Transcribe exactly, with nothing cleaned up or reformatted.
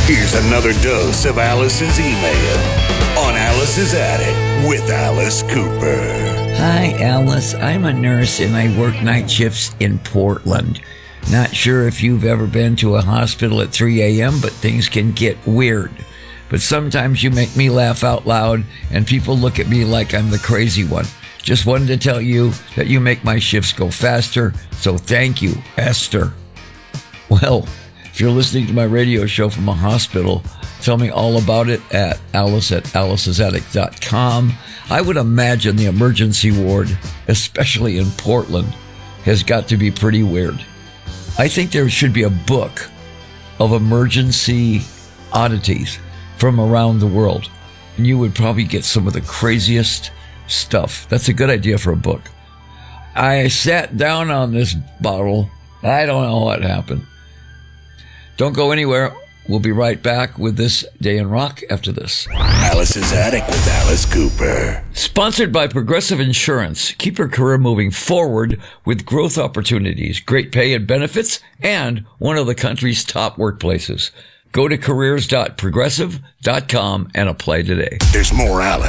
Here's another dose of Alice's email on Alice's Attic with Alice Cooper. Hi, Alice. I'm a nurse and I work night shifts in Portland. Not sure if you've ever been to a hospital at three a.m., but things can get weird. But sometimes you make me laugh out loud and people look at me like I'm the crazy one. Just wanted to tell you that you make my shifts go faster, so thank you, Esther. Well, if you're listening to my radio show from a hospital, tell me all about it at alice at alice's attic dot com. I would imagine the emergency ward, especially in Portland, has got to be pretty weird. I think there should be a book of emergency oddities from around the world, and you would probably get some of the craziest stuff. That's a good idea for a book. I sat down on this bottle. I don't know what happened. Don't go anywhere. We'll be right back with This Day in Rock after this. Alice's Attic with Alice Cooper. Sponsored by Progressive Insurance. Keep your career moving forward with growth opportunities, great pay and benefits, and one of the country's top workplaces. Go to careers dot progressive dot com and apply today. There's more Alice